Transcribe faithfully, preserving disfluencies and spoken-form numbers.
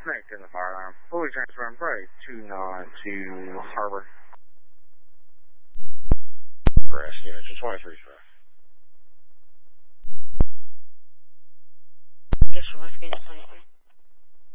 Connect in the fire alarm. Fully transferring brake two nine to Harbor. Press, yeah, just twenty-three five. Guess we're looking at something.